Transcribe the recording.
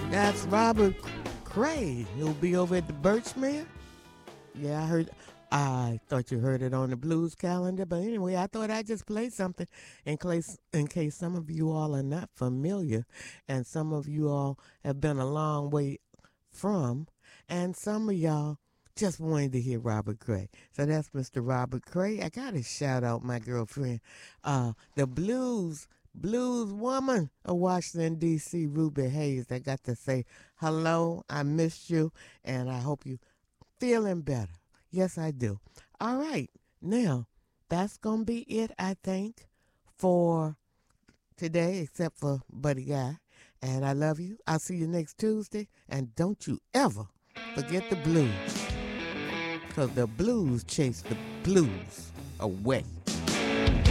That's Robert Cray. He'll be over at the Birchmere. Yeah, I heard. I thought you heard it on the blues calendar, but anyway, I thought I'd just play something in case some of you all are not familiar, and some of you all have been a long way from, and some of y'all just wanted to hear Robert Cray. So that's Mr. Robert Cray. I gotta shout out my girlfriend, the blues woman of Washington D.C., Ruby Hayes. I got to say hello. I missed you, and I hope you feeling better. Yes, I do. All right. Now, that's going to be it, I think, for today, except for Buddy Guy. And I love you. I'll see you next Tuesday. And don't you ever forget the blues, because the blues chase the blues away.